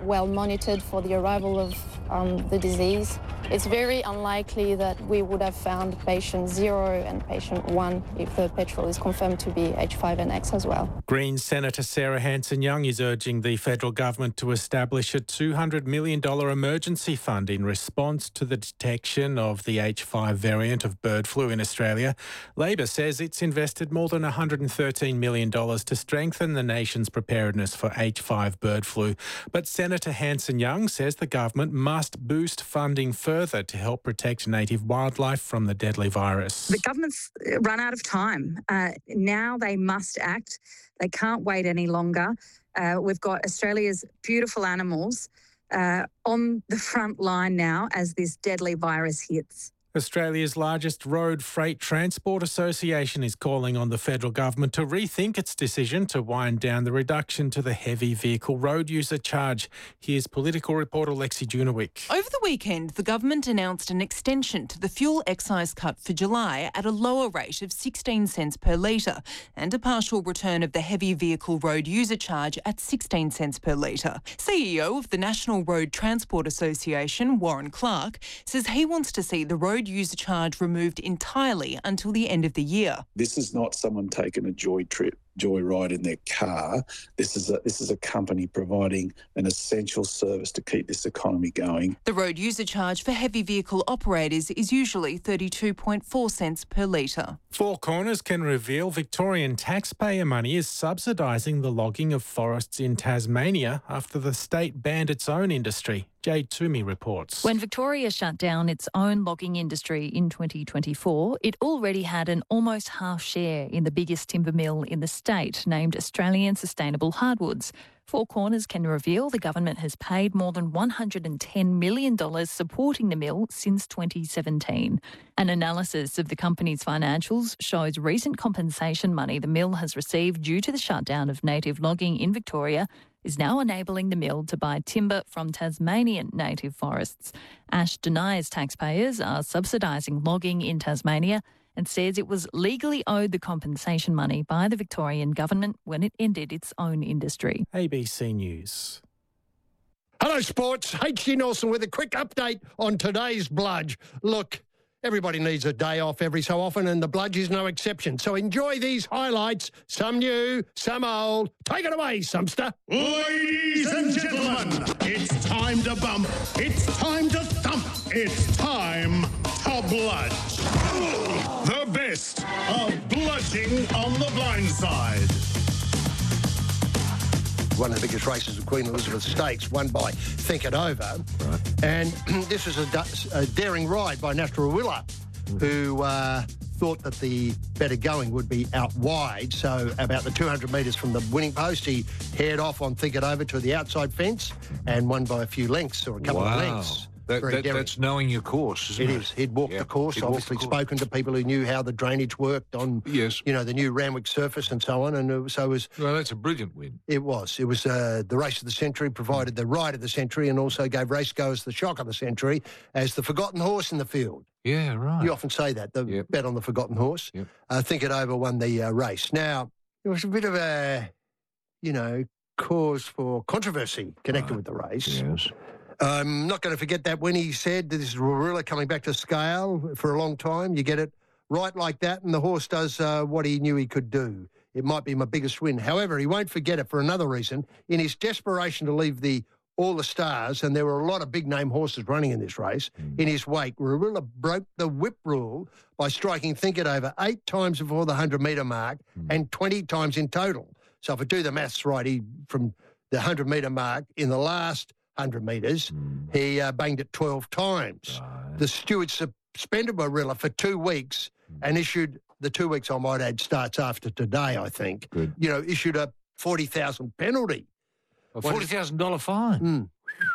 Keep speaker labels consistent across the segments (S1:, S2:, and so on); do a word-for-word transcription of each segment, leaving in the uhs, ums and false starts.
S1: well monitored for the arrival of um, the disease. It's very unlikely that we would have found patient zero and patient one if the petrol is confirmed to be H five N X as well.
S2: Greens Senator Sarah Hanson-Young is urging the federal government to establish a two hundred million dollars emergency fund in response to the detection of the H five variant of bird flu in Australia. Labor says it's invested more than one hundred thirteen million dollars to strengthen the nation's preparedness for H five bird flu. But Senator Hanson-Young says the government must boost funding further to help protect native wildlife from the deadly virus.
S3: The government's run out of time. Uh, now they must act. They can't wait any longer. Uh, we've got Australia's beautiful animals uh, on the front line now as this deadly virus hits.
S2: Australia's largest road freight transport association is calling on the federal government to rethink its decision to wind down the reduction to the heavy vehicle road user charge. Here's political reporter Lexi Junowick.
S4: Over the weekend, the government announced an extension to the fuel excise cut for July at a lower rate of sixteen cents per litre and a partial return of the heavy vehicle road user charge at sixteen cents per litre. C E O of the National Road Transport Association, Warren Clark, says he wants to see the road user charge removed entirely until the end of the year.
S5: This is not someone taking a joy trip, joy ride in their car. This is a, this is a company providing an essential service to keep this economy going.
S4: The road user charge for heavy vehicle operators is usually thirty-two point four cents per litre.
S2: Four Corners can reveal Victorian taxpayer money is subsidising the logging of forests in Tasmania after the state banned its own industry. Jade Toomey reports.
S6: When Victoria shut down its own logging industry in twenty twenty-four, it already had an almost half share in the biggest timber mill in the state, named Australian Sustainable Hardwoods. Four Corners can reveal the government has paid more than one hundred ten million dollars supporting the mill since twenty seventeen. An analysis of the company's financials shows recent compensation money the mill has received due to the shutdown of native logging in Victoria is now enabling the mill to buy timber from Tasmanian native forests. Ash denies taxpayers are subsidising logging in Tasmania and says it was legally owed the compensation money by the Victorian government when it ended its own industry.
S2: A B C News.
S7: Hello, sports. H G Nelson with a quick update on today's Bludge. Look, everybody needs a day off every so often, and the Bludge is no exception. So enjoy these highlights, some new, some old. Take it away, Sumster.
S8: Ladies and gentlemen, it's time to bump. It's time to thump. It's time to bludge. The best of bludging on the blind side.
S7: One of the biggest races of Queen Elizabeth Stakes, won by Think It Over. Right. And this is a, a daring ride by Nastarwilla, mm. who uh, thought that the better going would be out wide. So about the two hundred metres from the winning post, he haired off on Think It Over to the outside fence and won by a few lengths or a couple
S9: wow.
S7: of lengths.
S9: That, that, that's knowing your course, isn't
S7: it?
S9: It
S7: is. He'd walked
S9: yeah.
S7: the course,
S9: He'd
S7: obviously
S9: the course.
S7: spoken to people who knew how the drainage worked on,
S9: yes.
S7: you know, the new Randwick surface and so on. And it, so it was...
S9: Well, that's a brilliant win.
S7: It was. It was uh, the race of the century, provided the ride of the century, and also gave racegoers the shock of the century as the forgotten horse in the field.
S9: Yeah, right.
S7: You often say that, the
S9: yep.
S7: bet on the forgotten horse.
S9: Yep.
S7: Uh, Think It Over won the uh, race. Now, it was a bit of a, you know, cause for controversy connected
S9: right.
S7: with the race.
S9: Yes.
S7: I'm not going to forget that when he said that this is Warilla coming back to scale for a long time. You get it right like that, and the horse does uh, what he knew he could do. It might be my biggest win. However, he won't forget it for another reason. In his desperation to leave the All the Stars, and there were a lot of big-name horses running in this race, mm. in his wake, Warilla broke the whip rule by striking Think It Over eight times before the hundred-metre mark mm. and twenty times in total. So if I do the maths right, he from the hundred-metre mark in the last one hundred metres, mm. he uh, banged it twelve times. Right. The steward suspended Warilla for two weeks mm. and issued, the two weeks I might add starts after today, I think,
S9: Good.
S7: you know, issued a forty thousand dollars penalty.
S9: A forty thousand dollars fine?
S7: Mm.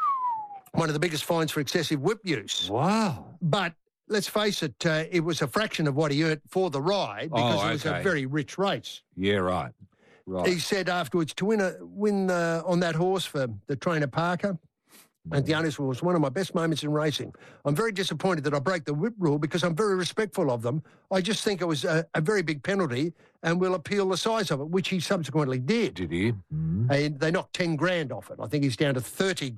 S7: One of the biggest fines for excessive whip use.
S9: Wow.
S7: But let's face it, uh, it was a fraction of what he earned for the ride because
S9: oh, okay.
S7: it was a very rich race.
S9: Yeah, right. Right.
S7: He said afterwards to win a win uh, on that horse for the trainer Parker, and the honest was one of my best moments in racing. I'm very disappointed that I broke the whip rule because I'm very respectful of them. I just think it was a, a very big penalty and will appeal the size of it, which he subsequently did.
S9: Did he? Mm-hmm.
S7: And they knocked ten grand off it. I think he's down to thirty